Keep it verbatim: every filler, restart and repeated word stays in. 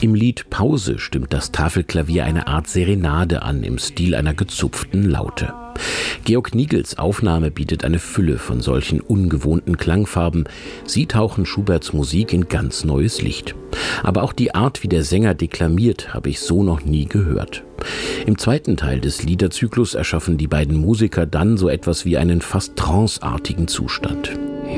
Im Lied Pause stimmt das Tafelklavier eine Art Serenade an im Stil einer gezupften Laute. Georg Nigels Aufnahme bietet eine Fülle von solchen ungewohnten Klangfarben. Sie tauchen Schuberts Musik in ganz neues Licht. Aber auch die Art, wie der Sänger deklamiert, habe ich so noch nie gehört. Im zweiten Teil des Liederzyklus erschaffen die beiden Musiker dann so etwas wie einen fast tranceartigen Zustand.